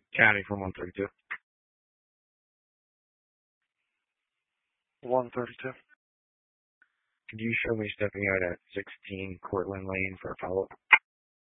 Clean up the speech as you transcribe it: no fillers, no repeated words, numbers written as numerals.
County from 132. 132. Could you show me stepping out at 16 Cortland Lane for a follow-up?